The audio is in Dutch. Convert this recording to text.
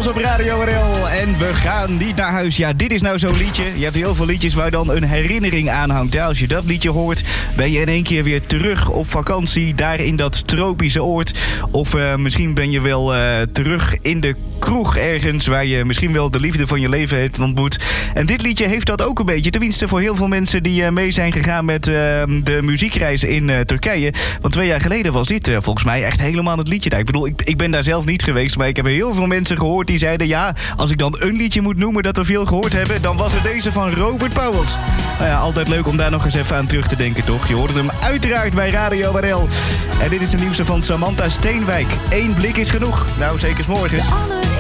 Beatles op Radio RL. En we gaan niet naar huis. Ja, dit is nou zo'n liedje. Je hebt heel veel liedjes waar dan een herinnering aan hangt. Ja, als je dat liedje hoort, ben je in één keer weer terug op vakantie. Daar in dat tropische oord. Of misschien ben je wel terug in de kroeg ergens, waar je misschien wel de liefde van je leven hebt ontmoet. En dit liedje heeft dat ook een beetje. Tenminste voor heel veel mensen die mee zijn gegaan met de muziekreis in Turkije. Want 2 jaar geleden was dit volgens mij echt helemaal het liedje daar. Ik bedoel, ik ben daar zelf niet geweest, maar ik heb heel veel mensen gehoord die zeiden, ja, als ik dan een liedje moet noemen dat we veel gehoord hebben, dan was het deze van Robert Pauwels. Nou ja, altijd leuk om daar nog eens even aan terug te denken, toch? Je hoorde hem uiteraard bij Radio RL. En dit is de nieuwste van Samantha Steenwijk. 1 blik is genoeg. Nou, zeker 's morgens.